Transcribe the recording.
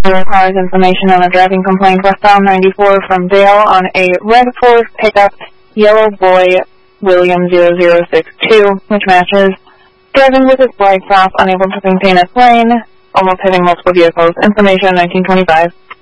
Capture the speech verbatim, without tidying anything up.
Requires information on a driving complaint westbound ninety-four from Dale on a red Ford pickup, yellow boy William zero zero six two, which matches. Driving with his lights off, unable to maintain his lane, almost hitting multiple vehicles. Information nineteen twenty-five.